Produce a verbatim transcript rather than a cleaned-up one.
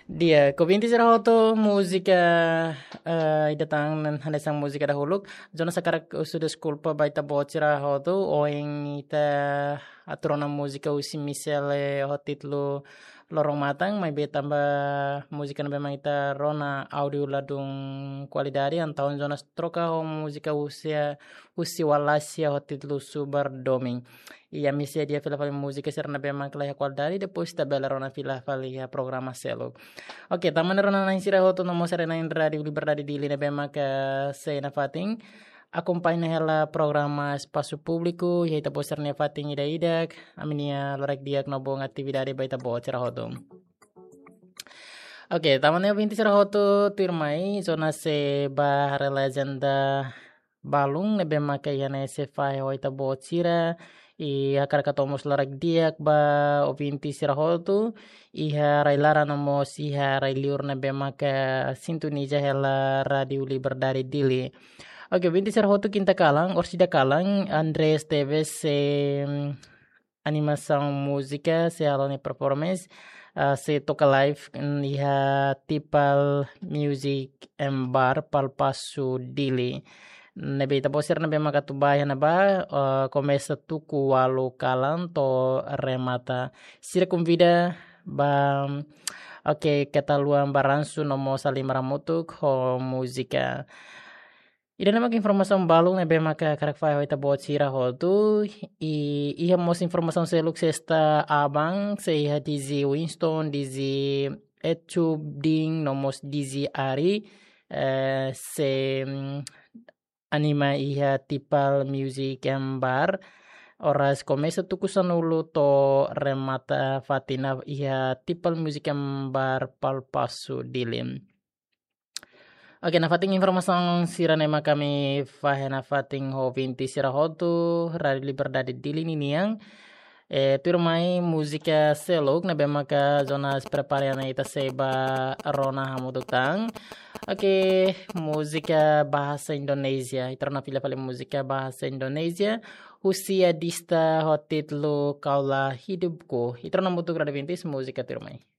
Dia, kobinti sira hoto musika uh, datang nan hanesang musika dahulu. Jona sakarak sudah school pa baita bocira hoto oeng ita aturona musika usi misale hotitlu lorong matang mai be tambah musika na memang ita rona audio ladung kualidade antaun jona troka ho musika usia usi walasia hotitlu subar doming. Iya misia dia fila fali musika serna memang kelaya kualidade depois tabela rona fila fali ya programa selo. Oke, taman rona na insira hoto no mo serena in radio liberdade di linha bema que se na fating. Acompanha ela programa espaço público e ita poster ne fating ida idak. Aminia lorek diak no bong atividade baita bo cera hoto. Oke, taman ne binti cera hoto tirmai zona se ba legenda balung ne bema que yana se fai hoita bo cira. I hakar katomos larak diak ba ovinti sirahotu iha railara nomos iha railiur na bema ka sintonija hela radio liberdade dili. Oke, vinti sirahotu kinta kalang orsida kalang Andres Teves se animação música se alone performance uh, se toca live iha tipal music and bar pal passo dili. Nebe taposir nebe makatubaya na ba uh, começa tuku walu kalan to remata sira convida ba oke okay, luang baransu nomo salim ramutuk ho musika ida namak informasi balung nebe maka karak fai hoita bot sira ho tu i iha mos informasi seluk sesta abang se iha dizi Winston dizi etu ding nomos dizi ari uh, se anima iha tipal music yang bar oras komesa tukusan ulu to remata fatina iha tipal music yang bar pal pasu dilim. Oke, na fating informasi siranema kami fahena fating ho vinti sirahotu radio liberdade dilini niang eh turmai musika selok na bemaka zona prepare na ita seba rona hamudutang. Oke, musika bahasa Indonesia. Itu na pila pala musika bahasa Indonesia. Usia dista hotit lo kaula hidupku. Itu na mutu grade vintis musika turmai.